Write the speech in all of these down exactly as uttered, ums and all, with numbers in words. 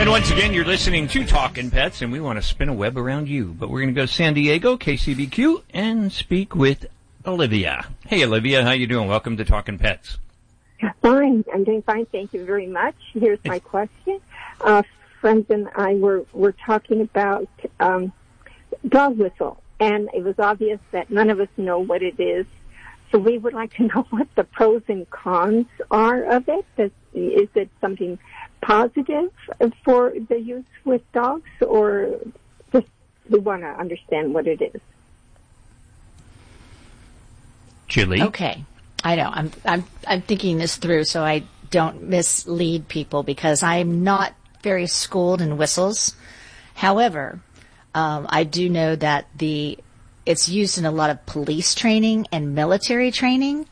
And once again, you're listening to Talkin' Pets, and we want to spin a web around you. But we're going to go to San Diego, K C B Q, and speak with Olivia. Hey, Olivia, how you doing? Welcome to Talkin' Pets. Fine. I'm doing fine. Thank you very much. Here's my question. Uh, friends and I were, were talking about um, dog whistle, and it was obvious that none of us know what it is. So we would like to know what the pros and cons are of it. Does, is it something positive for the use with dogs, or just we want to understand what it is? Julie? Okay. I know. I'm I'm I'm thinking this through so I don't mislead people because I'm not very schooled in whistles. However, um, I do know that the it's used in a lot of police training and military training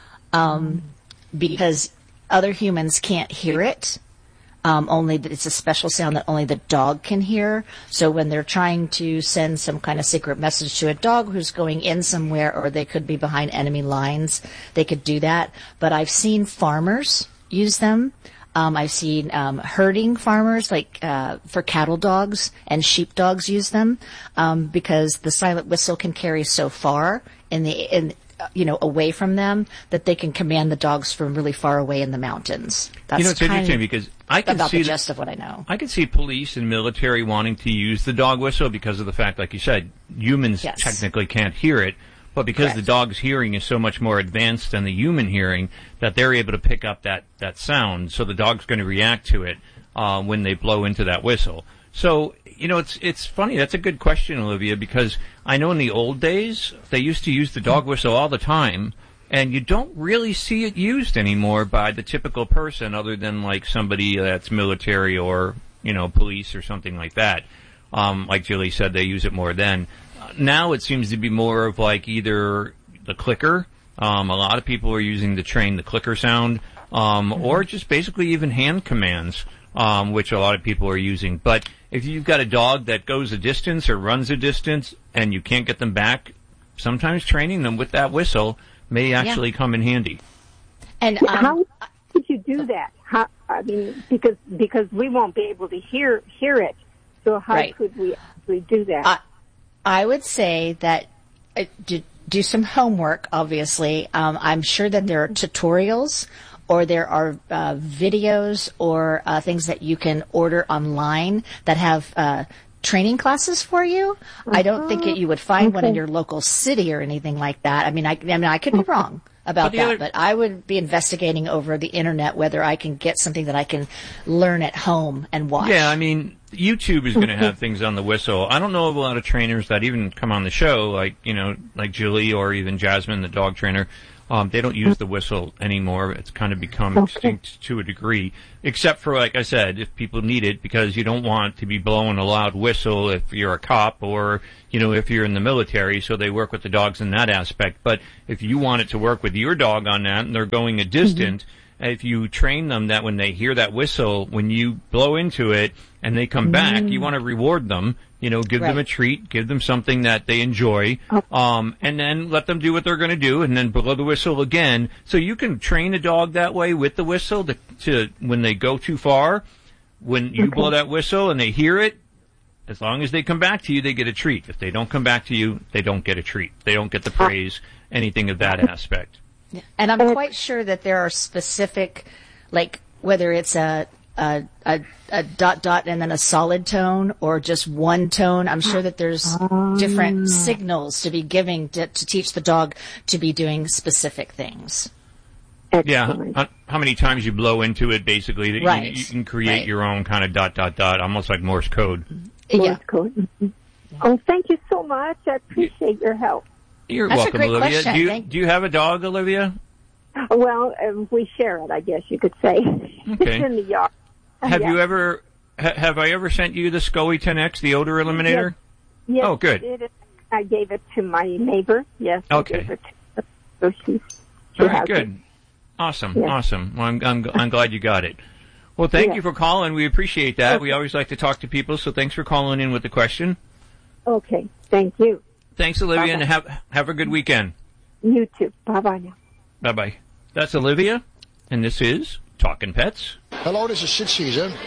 um, because other humans can't hear it. Um, only that it's a special sound that only the dog can hear. So when they're trying to send some kind of secret message to a dog who's going in somewhere, or they could be behind enemy lines, they could do that. But I've seen farmers use them. Um, I've seen um, herding farmers, like uh, for cattle dogs and sheep dogs, use them um, because the silent whistle can carry so far in the in. you know, away from them, that they can command the dogs from really far away in the mountains. That's you know, it's interesting because I can about see the the gist of what I know. I can see police and military wanting to use the dog whistle because of the fact, like you said, humans Yes. technically can't hear it, but because Correct. the dog's hearing is so much more advanced than the human hearing, that they're able to pick up that, that sound, so the dog's going to react to it uh, when they blow into that whistle. So, you know, it's it's funny. That's a good question, Olivia, because I know in the old days, they used to use the dog whistle all the time, and you don't really see it used anymore by the typical person other than, like, somebody that's military or, you know, police or something like that. Um, like Julie said, they use it more then. Uh, now it seems to be more of, like, either the clicker. Um, a lot of people are using the train, the clicker sound, um, mm-hmm. or just basically even hand commands, um, which a lot of people are using. But if you've got a dog that goes a distance or runs a distance and you can't get them back, sometimes training them with that whistle may actually yeah. come in handy. And um, how could you do that? How, I mean, because because we won't be able to hear hear it. So how right. could we actually do that? I, I would say that uh, do, do some homework. Obviously, um, I'm sure that there are tutorials, or there are uh, videos or uh, things that you can order online that have uh, training classes for you. Uh-huh. I don't think that you would find okay. one in your local city or anything like that. I mean, I, I mean, I could be wrong about but that, other... but I would be investigating over the internet whether I can get something that I can learn at home and watch. Yeah, I mean, YouTube is going to have things on the whistle. I don't know of a lot of trainers that even come on the show, like, you know, like Julie or even Jasmine, the dog trainer. Um, they don't use the whistle anymore. It's kind of become okay. extinct to a degree, except for, like I said, if people need it, because you don't want to be blowing a loud whistle if you're a cop or, you know, if you're in the military, so they work with the dogs in that aspect. But if you want it to work with your dog on that and they're going a distance, mm-hmm. if you train them that when they hear that whistle, when you blow into it and they come mm-hmm. back, you want to reward them. You know, give right. them a treat, give them something that they enjoy, um, and then let them do what they're going to do, and then blow the whistle again. So you can train a dog that way with the whistle to, to when they go too far, when you okay. blow that whistle and they hear it, as long as they come back to you, they get a treat. If they don't come back to you, they don't get a treat. They don't get the praise, anything of that aspect. And I'm quite sure that there are specific, like, whether it's a A, a, a dot dot and then a solid tone or just one tone. I'm sure that there's um, different signals to be giving to, to teach the dog to be doing specific things. Excellent. Yeah, how many times you blow into it, basically, that right. you, you can create right. your own kind of dot, dot, dot, almost like Morse code. Morse yeah. code. Mm-hmm. Oh, thank you so much. I appreciate your help. You're That's welcome, a great Olivia. Question. Do you, Thank- do you have a dog, Olivia? Well, uh, we share it, I guess you could say. Okay. It's in the yard. Have yeah. you ever, ha, have I ever sent you the SCOE ten X, the odor eliminator? Yes. Yes, oh, good. I did. I gave it to my neighbor. Yes. Okay. I gave it to her. So she, she All right, has good. It. Awesome, Yeah. awesome. Well, I'm, I'm, I'm glad you got it. Well, thank yeah. you for calling. We appreciate that. Okay. We always like to talk to people, so thanks for calling in with the question. Okay. Thank you. Thanks, Olivia, Bye-bye. and have, have a good weekend. You too. Bye-bye now. Bye-bye. That's Olivia, and this is Talkin' Pets. Hello, this is Sid Caesar.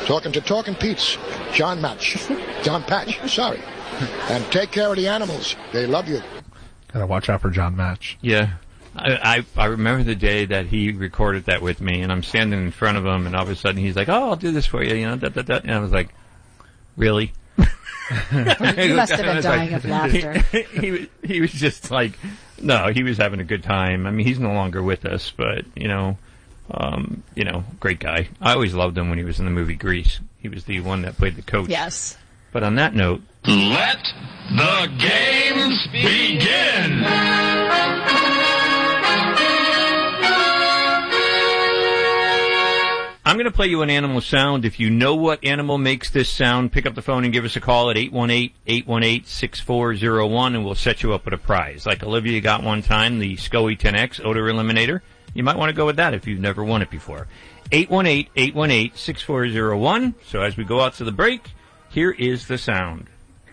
Talking to Talking Pete's John Match. John Patch, sorry. And take care of the animals. They love you. Gotta watch out for John Match. Yeah. I, I I remember the day that he recorded that with me, and I'm standing in front of him, and all of a sudden he's like, "Oh, I'll do this for you," you know, da, da, da. And I was like, "Really?" You must have been dying like, of laughter. He, he, was, he was just like, no, he was having a good time. I mean, he's no longer with us, but, you know, um, you know, great guy. I always loved him when he was in the movie Grease. He was the one that played the coach. Yes. But on that note, let the games begin! I'm going to play you an animal sound. If you know what animal makes this sound, pick up the phone and give us a call at eight one eight, eight one eight, six four zero one, and we'll set you up with a prize. Like Olivia got one time, the SCOE ten X Odor Eliminator. You might want to go with that if you've never won it before. eight one eight, eight one eight, six four zero one. So as we go out to the break, here is the sound.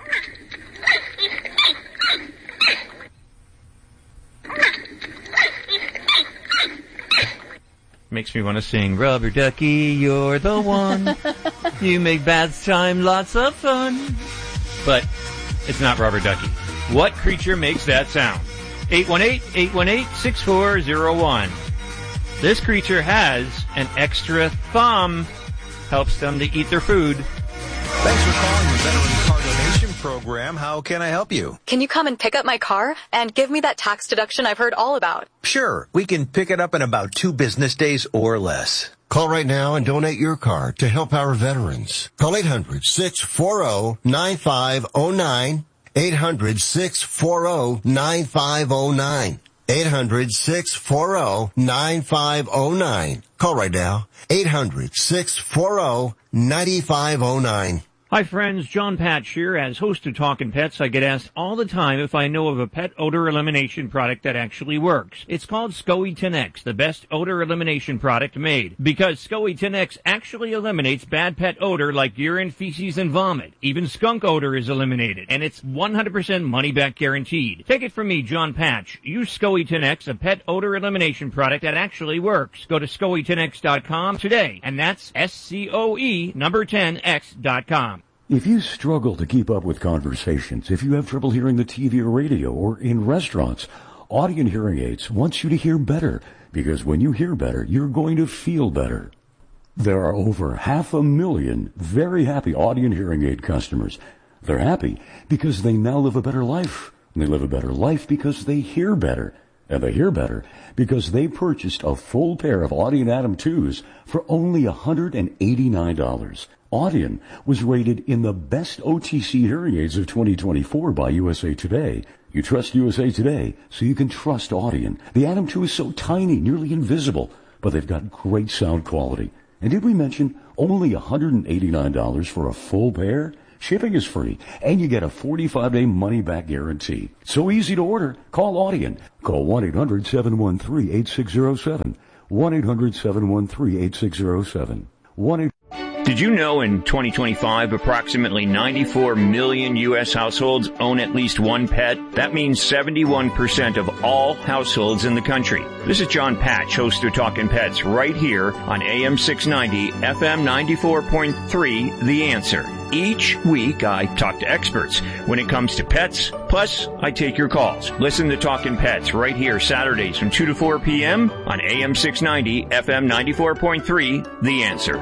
Makes me want to sing, Rubber Ducky, you're the one. You make bath time lots of fun. But it's not Rubber Ducky. What creature makes that sound? eight one eight, eight one eight, six four zero one. This creature has an extra thumb. Helps them to eat their food. Thanks for calling the Veteran Car Donation Program. How can I help you? Can you come and pick up my car and give me that tax deduction I've heard all about? Sure. We can pick it up in about two business days or less. Call right now and donate your car to help our veterans. Call eight hundred, six four zero, nine five zero nine. eight hundred, six four zero, nine five zero nine. eight hundred, six four zero, nine five zero nine. Call right now. eight hundred, six four zero, nine five zero nine. Hi friends, John Patch here. As host of Talkin' Pets, I get asked all the time if I know of a pet odor elimination product that actually works. It's called SCOE ten X, the best odor elimination product made. Because SCOE ten X actually eliminates bad pet odor like urine, feces, and vomit. Even skunk odor is eliminated, and it's one hundred percent money-back guaranteed. Take it from me, John Patch. Use SCOE ten X, a pet odor elimination product that actually works. Go to scoe ten x dot com today, and that's S C O E number ten X dot com. If you struggle to keep up with conversations, if you have trouble hearing the T V or radio or in restaurants, Audien Hearing Aids wants you to hear better, because when you hear better, you're going to feel better. There are over half a million very happy Audien Hearing Aid customers. They're happy because they now live a better life. And they live a better life because they hear better. And they hear better because they purchased a full pair of Audien Atom twos for only one hundred eighty-nine dollars. Audien was rated in the best O T C hearing aids of twenty twenty-four by U S A Today. You trust U S A Today, so you can trust Audien. The Atom two is so tiny, nearly invisible, but they've got great sound quality. And did we mention only one hundred eighty-nine dollars for a full pair? Shipping is free, and you get a forty-five day money-back guarantee. So easy to order. Call Audien. Call one eight hundred, seven one three, eight six zero seven. one eight hundred, seven one three, eight six zero seven. one eight Did you know in twenty twenty-five, approximately ninety-four million U S households own at least one pet? That means seventy-one percent of all households in the country. This is John Patch, host of Talkin' Pets, right here on A M six ninety, F M ninety-four point three, The Answer. Each week, I talk to experts when it comes to pets, plus I take your calls. Listen to Talkin' Pets right here Saturdays from two to four p.m. on A M six ninety, F M ninety-four point three, The Answer.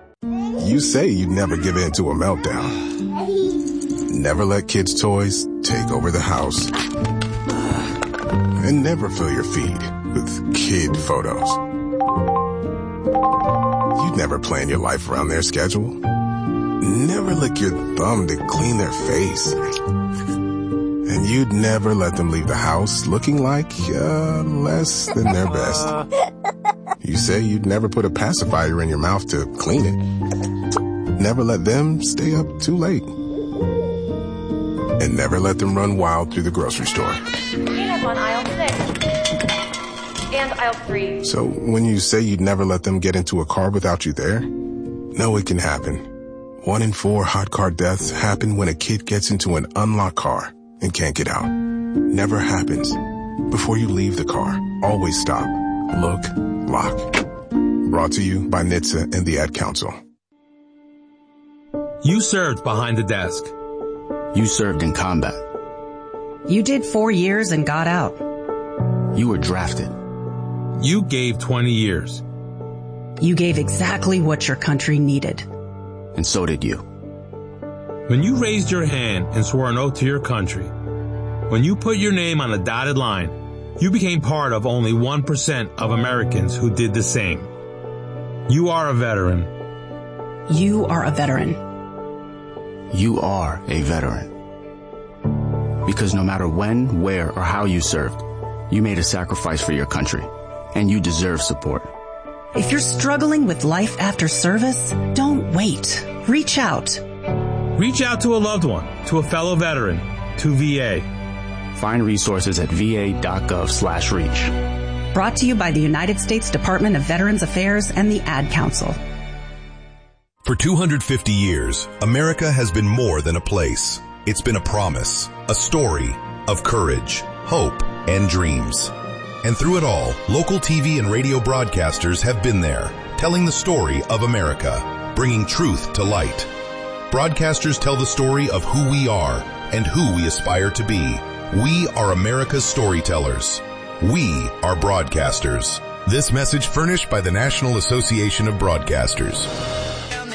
You say you'd never give in to a meltdown. Never let kids' toys take over the house. And never fill your feed with kid photos. You'd never plan your life around their schedule. Never lick your thumb to clean their face. And you'd never let them leave the house looking like, uh, less than their best. You say you'd never put a pacifier in your mouth to clean it. Never let them stay up too late. And never let them run wild through the grocery store. Peanuts on aisle six. And aisle three. So when you say you'd never let them get into a car without you there, no, it can happen. One in four hot car deaths happen when a kid gets into an unlocked car and can't get out. Never happens. Before you leave the car, always stop, look, lock. Brought to you by N H T S A and the Ad Council. You served behind the desk. You served in combat. You did four years and got out. You were drafted. You gave twenty years. You gave exactly what your country needed. And so did you. When you raised your hand and swore an oath to your country, when you put your name on a dotted line, you became part of only one percent of Americans who did the same. You are a veteran. You are a veteran. You are a veteran. Because no matter when, where, or how you served, you made a sacrifice for your country, and you deserve support. If you're struggling with life after service, don't wait. Reach out. Reach out to a loved one, to a fellow veteran, to V A. Find resources at va.gov slash reach. Brought to you by the United States Department of Veterans Affairs and the Ad Council. For two hundred fifty years, America has been more than a place. It's been a promise, a story of courage, hope, and dreams. And through it all, local T V and radio broadcasters have been there, telling the story of America, bringing truth to light. Broadcasters tell the story of who we are and who we aspire to be. We are America's storytellers. We are broadcasters. This message furnished by the National Association of Broadcasters.